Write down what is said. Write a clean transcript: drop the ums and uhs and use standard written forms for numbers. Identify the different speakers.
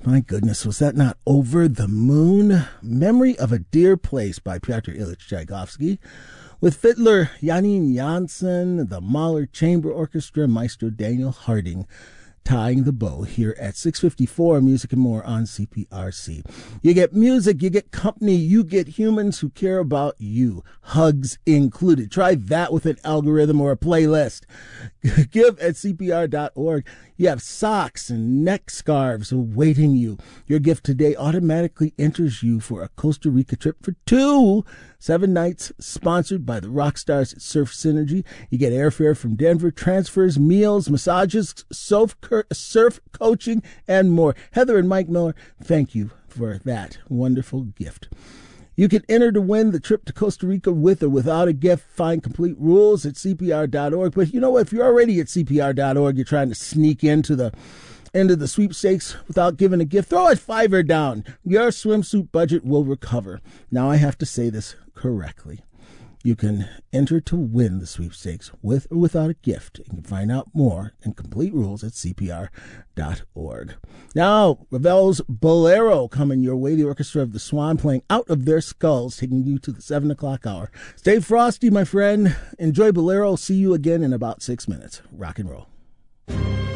Speaker 1: My goodness, was that not Over the Moon? Memory of a Dear Place by Pyotr Ilyich Tchaikovsky, with fiddler Janine Janssen, the Mahler Chamber Orchestra, Maestro Daniel Harding, tying the bow here at 6:54 Music and More on CPRC. You get music, you get company, you get humans who care about you. Hugs included. Try that with an algorithm or a playlist. Give at CPR.org. You have socks and neck scarves awaiting you. Your gift today automatically enters you for a Costa Rica trip for 7 nights, sponsored by the rock stars at Surf Synergy. You get airfare from Denver, transfers, meals, massages, surf coaching, and more. Heather and Mike Miller, thank you for that wonderful gift. You can enter to win the trip to Costa Rica with or without a gift. Find complete rules at CPR.org. But you know what? If you're already at CPR.org, you're trying to sneak into the sweepstakes without giving a gift, throw a $5 down. Your swimsuit budget will recover. Now I have to say this correctly. You can enter to win the sweepstakes with or without a gift. You can find out more and complete rules at CPR.org. Now, Ravel's Bolero coming your way. The Orchestra of the Swan playing Out of Their Skulls, taking you to the 7 o'clock hour. Stay frosty, my friend. Enjoy Bolero. See you again in about 6 minutes. Rock and roll.